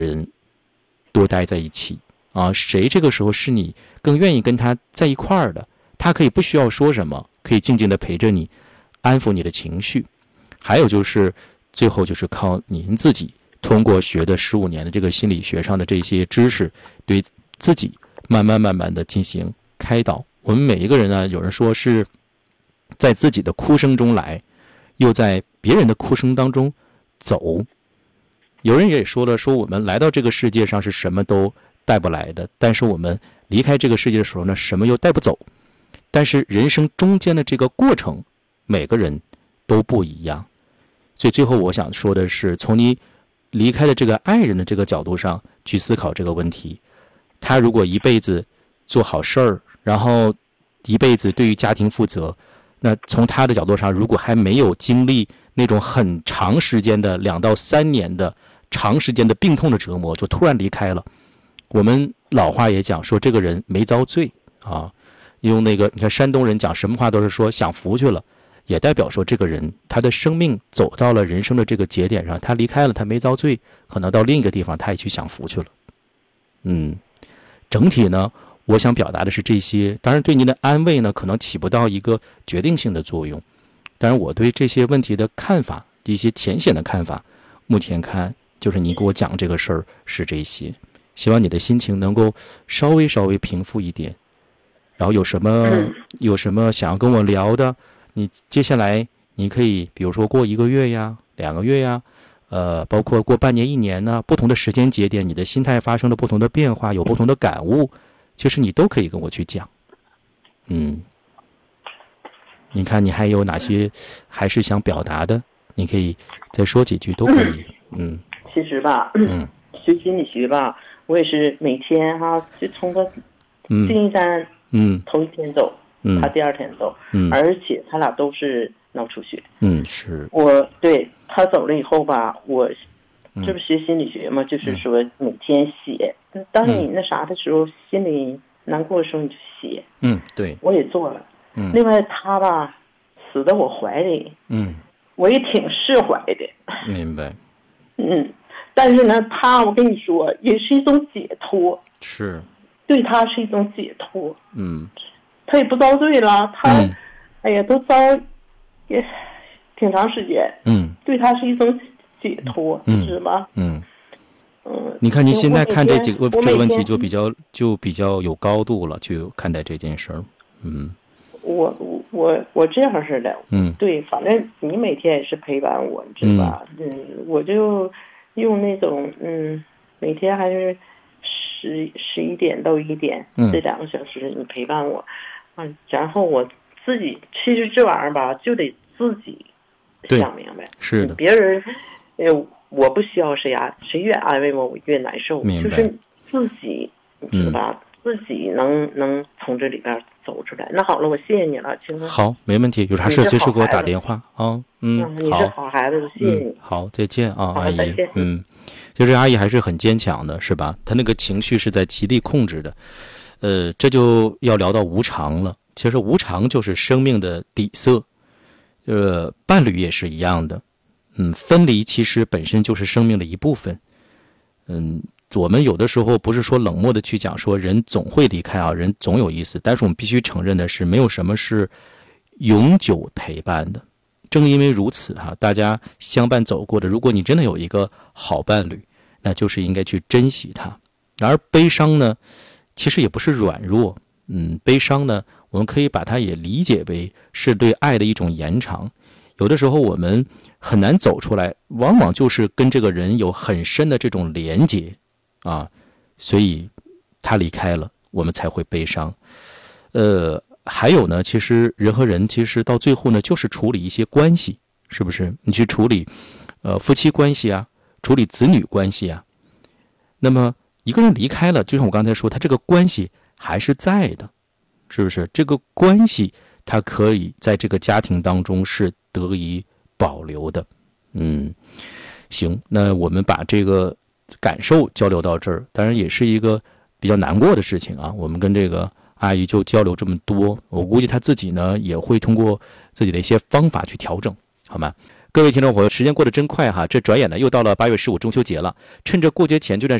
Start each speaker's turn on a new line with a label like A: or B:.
A: 人多待在一起啊，谁这个时候是你更愿意跟他在一块儿的，他可以不需要说什么，可以静静的陪着你，安抚你的情绪。还有就是最后就是靠您自己通过学的15年的这个心理学上的这些知识，对自己慢慢的进行开导。我们每一个人呢，有人说是在自己的哭声中来，又在别人的哭声当中走。有人也说了，说我们来到这个世界上是什么都带不来的，但是我们离开这个世界的时候呢，什么又带不走。但是人生中间的这个过程，每个人都不一样。所以最后我想说的是，从你离开的这个爱人的这个角度上去思考这个问题。他如果一辈子做好事儿，然后一辈子对于家庭负责，那从他的角度上，如果还没有经历那种很长时间的2到3年的长时间的病痛的折磨，就突然离开了，我们老话也讲说这个人没遭罪啊。用那个你看山东人讲什么话都是说享福去了，也代表说这个人他的生命走到了人生的这个节点上，他离开了，他没遭罪，可能到另一个地方他也去享福去了。整体呢，我想表达的是这些，当然对您的安慰呢可能起不到一个决定性的作用，当然我对这些问题的看法，一些浅显的看法，目前看就是你给我讲这个事儿是这些，希望你的心情能够稍微平复一点，然后有什么想要跟我聊的，你接下来你可以比如说过1个月呀2个月呀，包括过半年1年呢，不同的时间节点，你的心态发生了不同的变化，有不同的感悟，其实你都可以跟我去讲。你看你还有哪些还是想表达的，你可以再说几句都可以。
B: 其实吧，学心理学吧，我也是每天就从他进站头一天走，他第2天走，而且他俩都是脑出血。
A: 是。
B: 我对他走了以后吧，我这不学心理学嘛，就是说每天写。当你那啥的时候，心里难过的时候，你就写。
A: 对。
B: 我也做了。另外他吧，死在我怀里。我也挺释怀的。
A: 明白。
B: 但是呢，我跟你说，也是一种解脱。
A: 是。
B: 对他是一种解脱。他也不遭罪了，他都遭也挺长时间。对他是一种解脱，是吧？
A: 你看您现在看这个问题就比较有高度了，去看待这件事儿。
B: 我这样似的。对，反正你每天也是陪伴我，你知道吧？我就用那种每天还是11点到1点这2个小时你陪伴我，然后我自己其实这玩意儿吧就得自己想明白。
A: 是的。
B: 别人我不需要谁越安慰我越难受，就是自己你知道吧？自己能从这里边走出来。那好了，我谢谢你了，青春。
A: 好，没问题，有啥事随时给我打电话啊。
B: 你是好孩子，谢谢你。
A: 好，再见啊，阿姨。
B: 再见。
A: 就是阿姨还是很坚强的，是吧？她那个情绪是在极力控制的。这就要聊到无常了。其实无常就是生命的底色。伴侣也是一样的。分离其实本身就是生命的一部分。我们有的时候不是说冷漠的去讲说人总会离开啊，人总有意思，但是我们必须承认的是，没有什么是永久陪伴的。正因为如此大家相伴走过的，如果你真的有一个好伴侣，那就是应该去珍惜它。而悲伤呢，其实也不是软弱。悲伤呢，我们可以把它也理解为是对爱的一种延长。有的时候我们很难走出来，往往就是跟这个人有很深的这种连结所以他离开了，我们才会悲伤。还有呢，其实人和人其实到最后呢，就是处理一些关系，是不是？你去处理夫妻关系啊，处理子女关系啊。那么一个人离开了，就像我刚才说，他这个关系还是在的，是不是？这个关系它可以在这个家庭当中是得以保留的。行，那我们把这个感受交流到这儿，当然也是一个比较难过的事情啊。我们跟这个阿姨就交流这么多，我估计她自己呢也会通过自己的一些方法去调整，好吗？ 各位听众朋友，时间过得真快哈，这转眼呢又到了8月15中秋节了。趁着过节前这段